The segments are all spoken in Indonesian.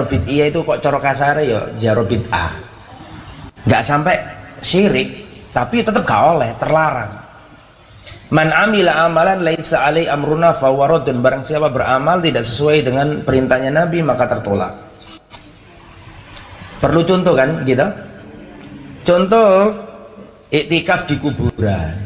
bid'iyah itu kok cara kasar ya ziarah bid'ah. Nggak sampai syirik, tapi tetap gak oleh, terlarang. Man amila amalan laisa alai amruna fawarad, dan barang siapa beramal tidak sesuai dengan perintahnya Nabi maka tertolak. Perlu contoh kan gitu? Contoh iktikaf di kuburan,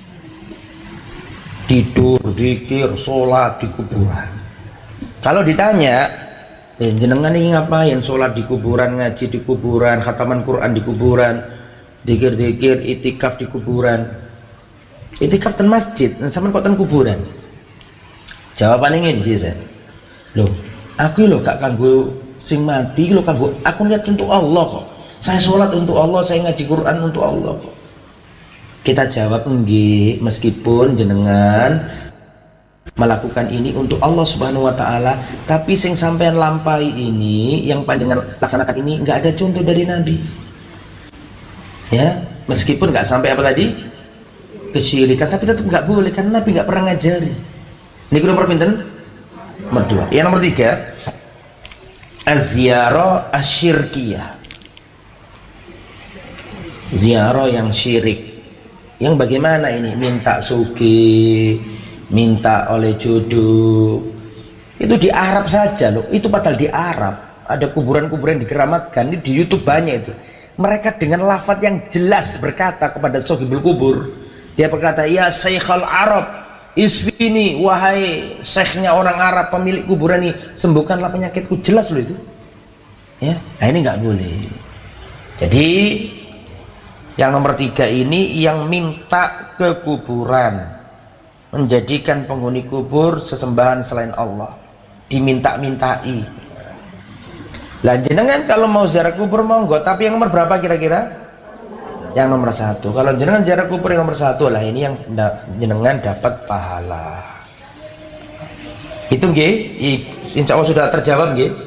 tidur, zikir, sholat di kuburan. Kalau ditanya, jenengan ini ngapain? Sholat di kuburan, ngaji di kuburan, khataman Quran di kuburan, zikir-zikir, iktikaf di kuburan. Iktikaf ten masjid, sama kok ten kuburan? Jawabannya ini biasa. Loh, aku lo gak kanggo sing mati, lo kanggo aku lihat untuk Allah kok. Saya sholat untuk Allah, saya ngaji Quran untuk Allah kok. Kita jawab enggak, meskipun jenengan melakukan ini untuk Allah Subhanahu wa taala, tapi sing sampean lampai ini, yang panjenengan laksanakan ini enggak ada contoh dari Nabi. Ya, meskipun enggak sampai apa tadi? Kesyirikan, tapi tetap enggak boleh karena Nabi enggak pernah ngajari. Niku nomor pinten? Nomor 2. Yang nomor 3, az-ziyarah asyirkiyah. Ziarah yang syirik. Yang bagaimana ini? Minta sugih, minta oleh jodoh. Itu di Arab saja loh. Itu padahal di Arab ada kuburan-kuburan dikeramatkan. Ini di YouTube banyak itu. Mereka dengan lafaz yang jelas berkata kepada sahibul kubur. Dia berkata, ya Syekhal Arab isfini, wahai syekhnya orang Arab pemilik kuburan ini, sembuhkanlah penyakitku. Jelas loh itu ya. Nah ini nggak boleh. Jadi yang nomor 3 ini yang minta ke kuburan, menjadikan penghuni kubur sesembahan selain Allah, diminta-mintai. Lah jenengan kalau mau ziarah kubur monggo, tapi yang nomor berapa kira-kira? Yang nomor 1. Kalau jenengan ziarah kubur yang nomor 1 lah, ini yang jenengan dapat pahala. Itu nggih, insya Allah sudah terjawab nggih.